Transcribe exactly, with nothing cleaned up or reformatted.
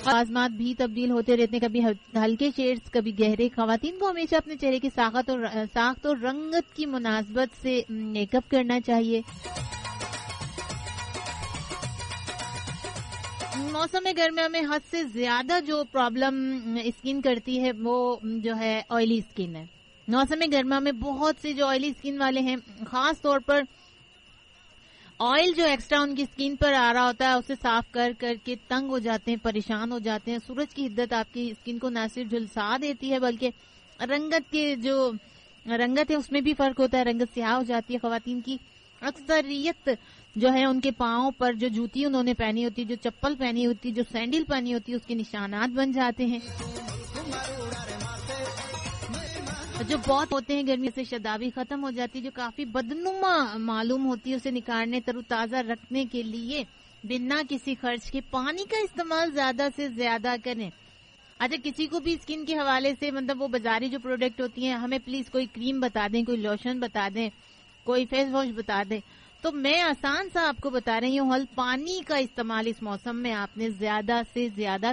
آزمات بھی تبدیل ہوتے رہتے ہیں، کبھی ہلکے شیڈز کبھی گہرے. خواتین کو ہمیشہ اپنے چہرے کی ساخت اور ساخت اور رنگت کی مناسبت سے میک اپ کرنا چاہیے. موسم گرما میں حد سے زیادہ جو پرابلم اسکن کرتی ہے وہ جو ہے آئلی اسکن ہے. موسم گرما میں بہت سے جو آئلی اسکن والے ہیں، خاص طور پر آئل جو ایکسٹرا ان کی اسکن پر آ رہا ہوتا ہے اسے صاف کر کر کے تنگ ہو جاتے ہیں، پریشان ہو جاتے ہیں. سورج کی حدت آپ کی اسکن کو نہ صرف جھلسا دیتی ہے بلکہ رنگت کے جو رنگت ہے اس میں بھی فرق ہوتا ہے، رنگت سیاہ ہو جاتی ہے. خواتین کی اکثریت جو ہے ان کے پاؤں پر جو جوتی انہوں نے پہنی ہوتی ہے، جو چپل پہنی ہوتی ہے، جو سینڈل پہنی ہوتی ہے، اس کے نشانات بن جاتے ہیں جو بہت ہوتے ہیں. گرمی سے شدابی ختم ہو جاتی ہے جو کافی بدنما معلوم ہوتی ہے. اسے نکالنے تر و تازہ رکھنے کے لیے بنا کسی خرچ کے پانی کا استعمال زیادہ سے زیادہ کریں. اچھا کسی کو بھی اسکن کے حوالے سے مطلب وہ بازاری جو پروڈکٹ ہوتی ہیں ہمیں پلیز کوئی کریم بتا دیں، کوئی لوشن بتا دیں، کوئی فیس واش بتا دیں. تو میں آسان سا آپ کو بتا رہی ہوں حل، پانی کا استعمال اس موسم میں آپ نے زیادہ سے زیادہ